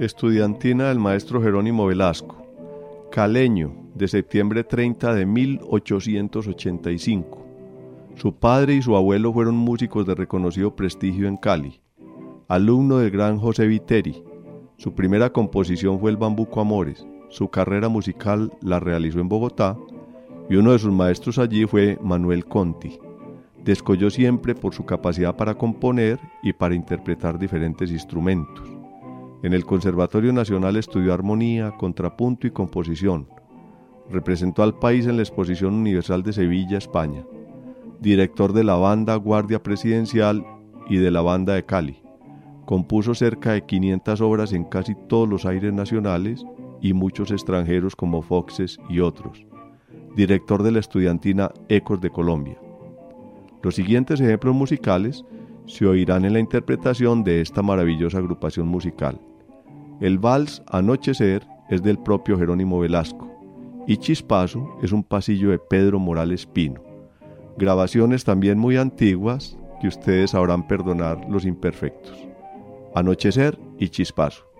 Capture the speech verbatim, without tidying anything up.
Estudiantina del maestro Jerónimo Velasco. Caleño, de septiembre treinta de mil ochocientos ochenta y cinco. Su padre y su abuelo fueron músicos de reconocido prestigio en Cali. Alumno del gran José Viteri. Su primera composición fue el Bambuco Amores. Su carrera musical la realizó en Bogotá y uno de sus maestros allí fue Manuel Conti. Descolló siempre por su capacidad para componer y para interpretar diferentes instrumentos. En el Conservatorio Nacional estudió armonía, contrapunto y composición. Representó al país en la Exposición Universal de Sevilla, España. Director de la banda Guardia Presidencial y de la banda de Cali. Compuso cerca de quinientas obras en casi todos los aires nacionales y muchos extranjeros como Foxes y otros. Director de la estudiantina Ecos de Colombia. Los siguientes ejemplos musicales se oirán en la interpretación de esta maravillosa agrupación musical. El vals Anochecer es del propio Jerónimo Velasco y Chispazo es un pasillo de Pedro Morales Pino. Grabaciones también muy antiguas que ustedes sabrán perdonar los imperfectos. Anochecer y Chispazo.